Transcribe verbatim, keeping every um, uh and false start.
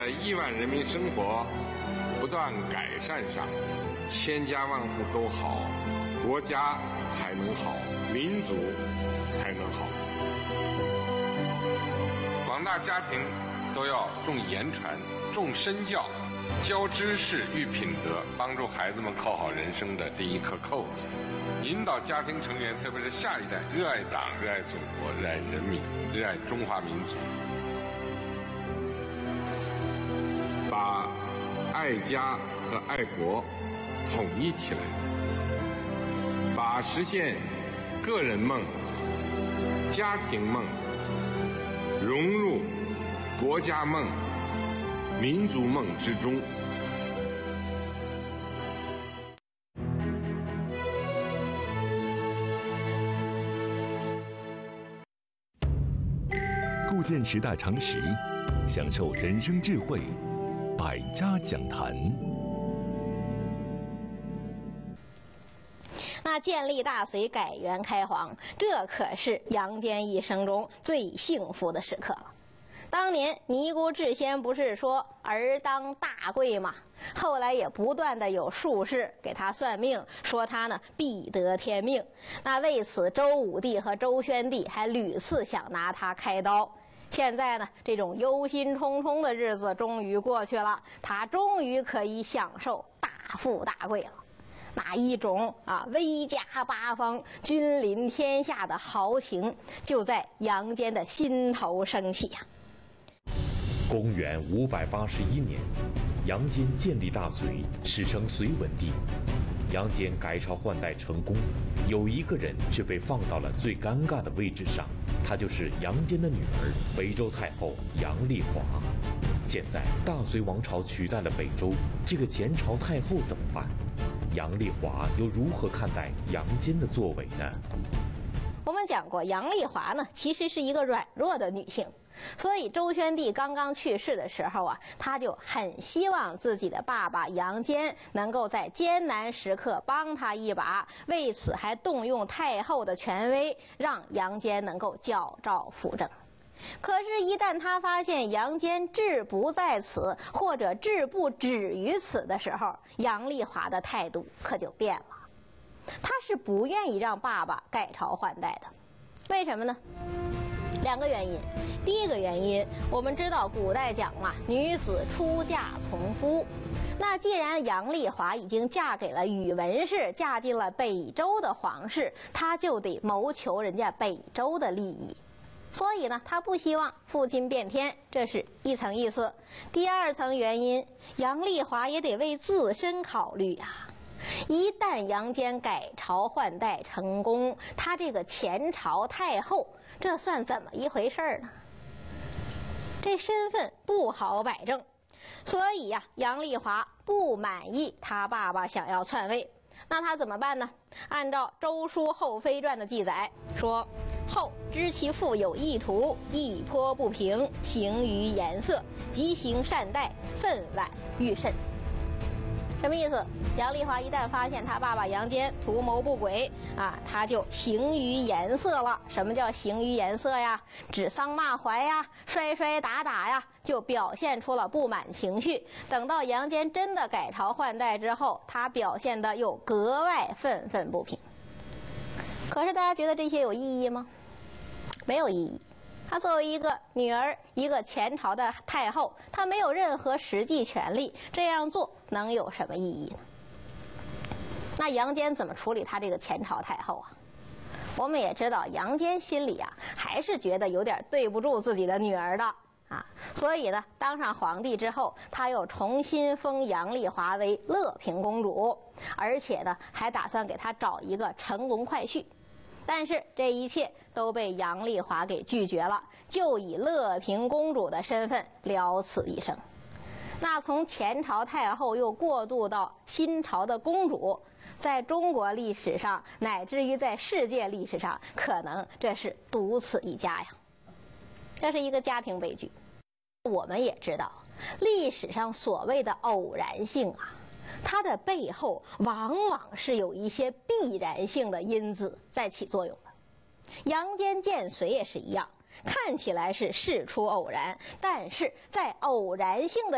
在亿万人民生活不断改善上，千家万户都好，国家才能好，民族才能好。广大家庭都要重言传、重身教，教知识、育品德，帮助孩子们扣好人生的第一颗扣子，引导家庭成员，特别是下一代，热爱党、热爱祖国、热爱人民、热爱中华民族，把爱家和爱国统一起来，把实现个人梦、家庭梦融入国家梦、民族梦之中。 构建时代常识，享受人生智慧，百家讲坛。 那建立大隋，改元开皇，这可是杨坚一生中最幸福的时刻了。当年尼姑智仙不是说儿当大贵吗？后来也不断的有术士给他算命，说他呢必得天命。那为此，周武帝和周宣帝还屡次想拿他开刀。现在呢，这种忧心忡忡的日子终于过去了，他终于可以享受大富大贵了。那一种啊威加八方、君临天下的豪情，就在杨坚的心头升起呀、啊。 公元五百八十一年，杨坚建立大隋，史称隋文帝。杨坚改朝换代成功，有一个人却被放到了最尴尬的位置上，她就是杨坚的女儿北周太后杨丽华。现在大隋王朝取代了北周，这个前朝太后怎么办？杨丽华又如何看待杨坚的作为呢？ 我们讲过，杨丽华呢其实是一个软弱的女性，所以周宣帝刚刚去世的时候啊，他就很希望自己的爸爸杨坚能够在艰难时刻帮他一把，为此还动用太后的权威，让杨坚能够矫诏辅政。可是，一旦他发现杨坚志不在此，或者志不止于此的时候，杨丽华的态度可就变了。他是不愿意让爸爸改朝换代的。为什么呢？两个原因。第一个原因，我们知道古代讲嘛，女子出嫁从夫。那既然杨丽华已经嫁给了宇文氏，嫁进了北周的皇室，她就得谋求人家北周的利益。所以呢，他不希望父亲变天，这是一层意思。第二层原因，杨丽华也得为自身考虑啊。一旦杨坚改朝换代成功，他这个前朝太后，这算怎么一回事呢？这身份不好摆正，所以呀、啊，杨丽华不满意他爸爸想要篡位，那他怎么办呢？按照《周书后妃传》的记载说，后知其父有意图，意颇不平，行于颜色，即行善待，愤婉欲甚。什么意思？杨丽华一旦发现他爸爸杨坚图谋不轨啊，他就行于颜色了。什么叫行于颜色呀？指桑骂槐呀，摔摔打打呀，就表现出了不满情绪。等到杨坚真的改朝换代之后，他表现得又格外愤愤不平。可是大家觉得这些有意义吗？没有意义。她作为一个女儿，一个前朝的太后，她没有任何实际权利，这样做能有什么意义呢？那杨坚怎么处理他这个前朝太后啊？我们也知道，杨坚心里啊还是觉得有点对不住自己的女儿的啊，所以呢，当上皇帝之后，他又重新封杨丽华为乐平公主，而且呢，还打算给她找一个乘龙快婿。但是这一切都被杨丽华给拒绝了，就以乐平公主的身份了此一生。那从前朝太后又过渡到新朝的公主，在中国历史上乃至于在世界历史上，可能这是独此一家呀。这是一个家庭悲剧。我们也知道，历史上所谓的偶然性啊，它的背后往往是有一些必然性的因子在起作用的。杨坚建隋也是一样，看起来是事出偶然，但是在偶然性的